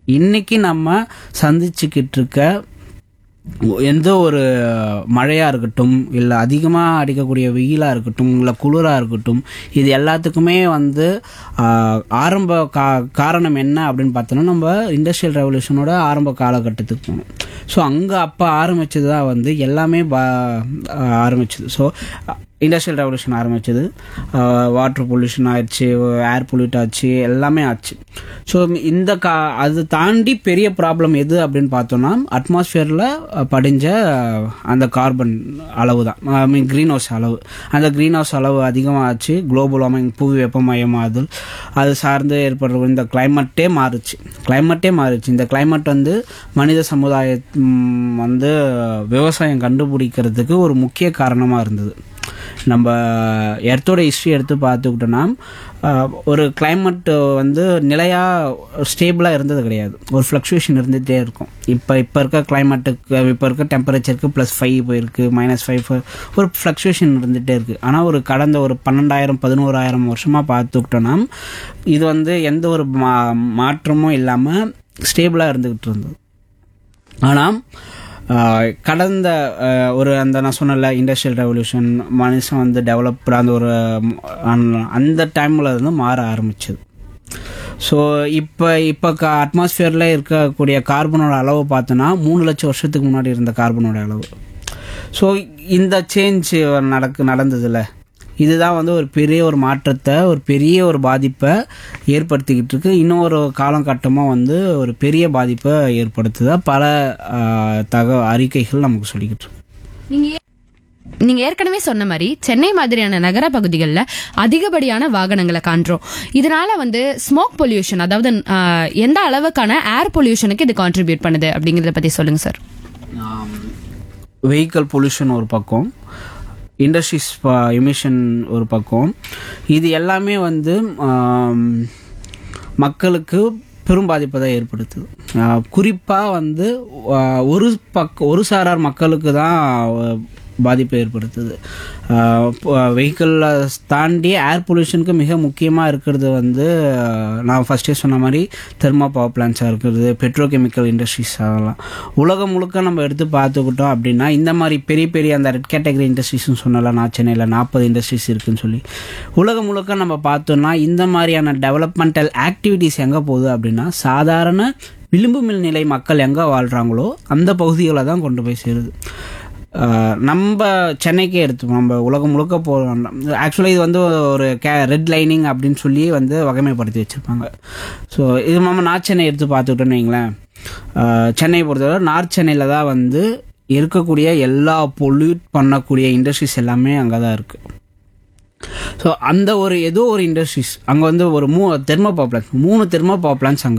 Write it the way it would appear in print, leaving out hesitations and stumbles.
இன்னைக்கு நம்ம சந்திச்சுக்கிட்டு இருக்க எந்த ஒரு மழையாக இருக்கட்டும், இல்லை அதிகமாக அடிக்கக்கூடிய வெயிலாக இருக்கட்டும், இல்லை குளிராக இருக்கட்டும், இது எல்லாத்துக்குமே வந்து ஆரம்ப காரணம் என்ன அப்படின்னு பார்த்தோன்னா, நம்ம இண்டஸ்ட்ரியல் ரெவல்யூஷனோட ஆரம்ப காலகட்டத்துக்கு போகணும். ஸோ அங்கே அப்போ ஆரம்பிச்சது தான் வந்து எல்லாமே ஆரம்பிச்சது. ஸோ இண்டஸ்ட்ரியல் ரெவல்யூஷன் ஆரம்பிச்சது, வாட்டர் பொல்யூஷன் ஆயிடுச்சு, ஏர் பொல்யூட் ஆச்சு, எல்லாமே ஆச்சு. ஸோ இந்த அது தாண்டி பெரிய ப்ராப்ளம் எது அப்படின்னு பார்த்தோன்னா, அட்மாஸ்ஃபியரில் படிஞ்ச அந்த கார்பன் அளவு தான், ஐ மீன் க்ரீன் ஹவுஸ் அளவு. அந்த க்ரீன் ஹவுஸ் அளவு அதிகமாகச்சு, குளோபல் வார்மிங், புவி வெப்பமயமாதல், அது சார்ந்து ஏற்படுற இந்த கிளைமேட்டே மாறுச்சு. இந்த கிளைமேட் வந்து மனித சமுதாயம் வந்து விவசாயம் கண்டுபிடிக்கிறதுக்கு ஒரு முக்கிய காரணமாக இருந்தது. நம்ம எர்த்தோட ஹிஸ்ட்ரி எடுத்து பார்த்துக்கிட்டோன்னா, ஒரு கிளைமேட் வந்து நிலையாக ஸ்டேபிளாக இருந்தது கிடையாது. ஒரு ஃப்ளக்சுவேஷன் இருந்துகிட்டே இருக்கும். இப்போ இருக்க கிளைமேட்டுக்கு, இப்போ இருக்க டெம்பரேச்சருக்கு +5 போயிருக்கு, -5 ஒரு ஃப்ளக்சுவேஷன் இருந்துகிட்டே இருக்குது. ஆனால் ஒரு கடந்த ஒரு 12,000-11,000 வருஷமாக பார்த்துக்கிட்டோன்னா, இது வந்து எந்த ஒரு மாற்றமும் இல்லாமல் ஸ்டேபிளாக இருந்துக்கிட்டு இருந்தது. ஆனால் கடந்த ஒரு அந்த நான் சொன்னல இண்டஸ்ட்ரியல் ரெவல்யூஷன், மனுஷன் வந்து டெவலப்டு அந்த டைமில் இருந்து மாற ஆரம்பிச்சது. ஸோ இப்போ அட்மாஸ்ஃபியரில் இருக்கக்கூடிய கார்பனோட அளவு பார்த்தோன்னா 3 லட்சம் வருஷத்துக்கு முன்னாடி இருந்த கார்பனோட அளவு. ஸோ இந்த சேஞ்ச் நடந்ததில்ல, இதுதான் வந்து ஒரு பெரிய ஒரு மாற்றத்தை, ஒரு பெரிய ஒரு பாதிப்பை ஏற்படுத்திக்கிட்டு இருக்கு. இன்னொரு காலகட்டமாக வந்து ஒரு பெரிய பாதிப்பை ஏற்படுத்துதா பல அறிக்கைகள் நமக்கு சொல்லிக்கிட்டு இருக்கு. நீங்க ஏற்கனவே சொன்ன மாதிரி சென்னை மாதிரியான நகர பகுதிகளில் அதிகப்படியான வாகனங்களை காண்றோம். இதனால வந்து ஸ்மோக் பொல்யூஷன், அதாவது எந்த அளவுக்கான ஏர் பொல்யூஷனுக்கு இது கான்ட்ரிபியூட் பண்ணுது அப்படிங்கறத பத்தி சொல்லுங்க சார். வெஹிக்கல் பொல்யூஷன் ஒரு பக்கம், இண்டஸ்ட்ரீஸ் எமிஷன் ஒரு பக்கம், இது எல்லாமே வந்து மக்களுக்கு பெரும் பாதிப்பை தான் ஏற்படுத்துது. குறிப்பாக வந்து ஒரு சாரார் மக்களுக்கு தான் பாதிப்பை ஏற்படுத்துது. வெஹிக்கிளை தாண்டி ஏர் பொல்யூஷனுக்கு மிக முக்கியமாக இருக்கிறது வந்து நான் ஃபஸ்ட்டே சொன்ன மாதிரி தெர்மா பவர் பிளான்ஸாக இருக்கிறது, பெட்ரோகெமிக்கல் இண்டஸ்ட்ரீஸ், அதெல்லாம் உலகம் முழுக்க நம்ம எடுத்து பார்த்துக்கிட்டோம் அப்படின்னா இந்த மாதிரி பெரிய பெரிய அந்த ரெட் கேட்டகரி இண்டஸ்ட்ரீஸ்னு சொன்னால, நான் சென்னையில் 40 இண்டஸ்ட்ரீஸ் இருக்குதுன்னு சொல்லி உலகம் முழுக்க நம்ம பார்த்தோம்னா இந்த மாதிரியான டெவலப்மெண்டல் ஆக்டிவிட்டீஸ் எங்கே போகுது அப்படின்னா சாதாரண விளிம்பு நிலை மக்கள் எங்கே வாழ்கிறாங்களோ அந்த பகுதிகளை தான் கொண்டு போய் சேருது. நம்ம சென்னைக்கே எடுத்துப்போம், நம்ம உலகம் முழுக்க போகிறோம். ஆக்சுவலாக இது வந்து ஒரு ரெட் லைனிங் அப்படின்னு சொல்லி வந்து வகைமைப்படுத்தி வச்சுருப்பாங்க. ஸோ இது நம்ம நார்த் சென்னை எடுத்து பார்த்துக்கிட்டோன்னு வைங்களேன், சென்னையை பொறுத்தவரை நார்த் சென்னையில் தான் வந்து இருக்கக்கூடிய எல்லா பொல்யூட் பண்ணக்கூடிய இண்டஸ்ட்ரீஸ் எல்லாமே அங்கே தான் இருக்குது. ஸோ அந்த ஏதோ ஒரு இண்டஸ்ட்ரீஸ் அங்கே வந்து ஒரு 3 தெர்மோ பவர் பிளான்ஸ் அங்கே